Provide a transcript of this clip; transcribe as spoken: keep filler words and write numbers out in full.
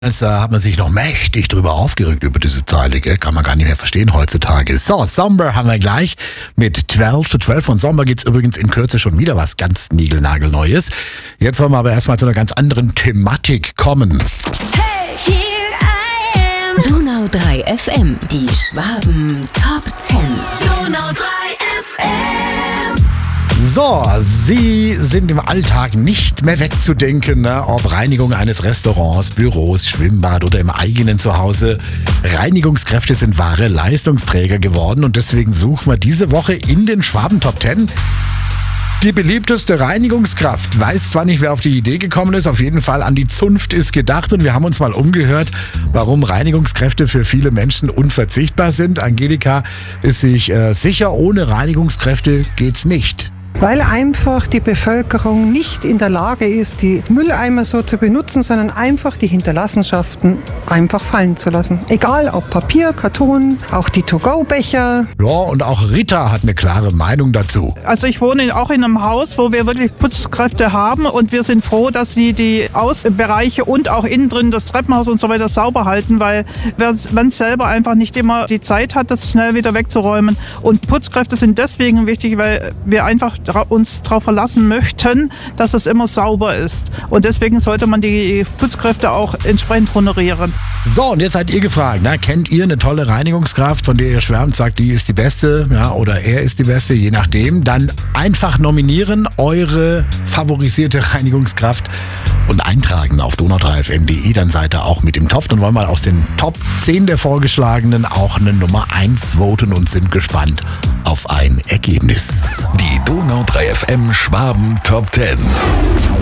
Also hat man sich noch mächtig drüber aufgeregt über diese Zeile, gell? Kann man gar nicht mehr verstehen heutzutage. So, Sommer haben wir gleich mit zwölf zu zwölf. Von Sommer gibt's übrigens in Kürze schon wieder was ganz niegelnagelneues. Jetzt wollen wir aber erstmal zu einer ganz anderen Thematik kommen. Hey, here I am. Donau drei F M, die Schwaben Top zehn. Donau drei F M. So, Sie sind im Alltag nicht mehr wegzudenken, ne? Ob Reinigung eines Restaurants, Büros, Schwimmbad oder im eigenen Zuhause. Reinigungskräfte sind wahre Leistungsträger geworden und deswegen suchen wir diese Woche in den Schwaben Top zehn die beliebteste Reinigungskraft. Weiß zwar nicht, wer auf die Idee gekommen ist, auf jeden Fall an die Zunft ist gedacht und wir haben uns mal umgehört, warum Reinigungskräfte für viele Menschen unverzichtbar sind. Angelika ist sich äh, sicher, ohne Reinigungskräfte geht's nicht. Weil einfach die Bevölkerung nicht in der Lage ist, die Mülleimer so zu benutzen, sondern einfach die Hinterlassenschaften einfach fallen zu lassen. Egal ob Papier, Karton, auch die To-Go-Becher. Ja, und auch Rita hat eine klare Meinung dazu. Also ich wohne auch in einem Haus, wo wir wirklich Putzkräfte haben und wir sind froh, dass sie die Außenbereiche und auch innen drin das Treppenhaus und so weiter sauber halten, weil man selber einfach nicht immer die Zeit hat, das schnell wieder wegzuräumen. Und Putzkräfte sind deswegen wichtig, weil wir einfach uns darauf verlassen möchten, dass es immer sauber ist. Und deswegen sollte man die Putzkräfte auch entsprechend honorieren. So, und jetzt seid ihr gefragt, na, kennt ihr eine tolle Reinigungskraft, von der ihr schwärmt, sagt, die ist die Beste, ja, oder er ist die Beste, je nachdem. Dann einfach nominieren, eure favorisierte Reinigungskraft und eintragen auf donau drei f m punkt d e, dann seid ihr auch mit im Topf. Dann wollen wir aus den Top zehn der Vorgeschlagenen auch eine Nummer eins voten und sind gespannt auf ein Ergebnis. Die Donau drei F M Schwaben Top zehn.